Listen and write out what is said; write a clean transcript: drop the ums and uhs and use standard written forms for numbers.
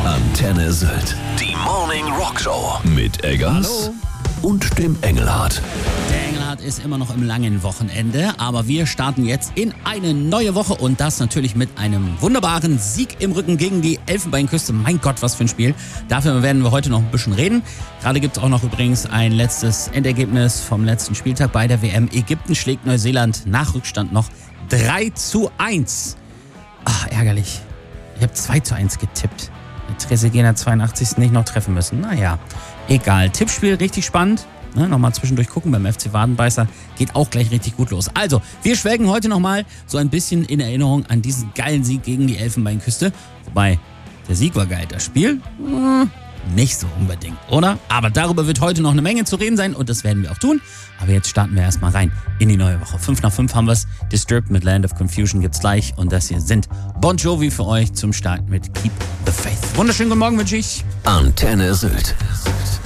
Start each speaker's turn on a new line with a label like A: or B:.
A: Antenne Sylt. Die Morning Rock Show mit Eggers und dem Engelhardt.
B: Der Engelhardt ist immer noch im langen Wochenende, aber wir starten jetzt in eine neue Woche und das natürlich mit einem wunderbaren Sieg im Rücken gegen die Elfenbeinküste. Mein Gott, was für ein Spiel. Dafür werden wir heute noch ein bisschen reden. Gerade gibt es auch noch übrigens ein letztes Endergebnis vom letzten Spieltag bei der WM. Ägypten schlägt Neuseeland nach Rückstand noch 3:1. Ach, ärgerlich. Ich habe 2:1 getippt. Trezeguet 82. nicht noch treffen müssen. Naja, egal. Tippspiel richtig spannend. Nochmal zwischendurch gucken beim FC Wadenbeißer. Geht auch gleich richtig gut los. Also, wir schwelgen heute nochmal so ein bisschen in Erinnerung an diesen geilen Sieg gegen die Elfenbeinküste. Wobei, der Sieg war geil. Das Spiel nicht so unbedingt, oder? Aber darüber wird heute noch eine Menge zu reden sein und das werden wir auch tun. Aber jetzt starten wir erstmal rein in die neue Woche. 5 nach 5 haben wir es. Disturbed mit Land of Confusion gibt's gleich. Und das hier sind Bon Jovi für euch zum Start mit Keep the Faith. Wunderschönen guten Morgen wünsche ich.
A: Antenne Sylt.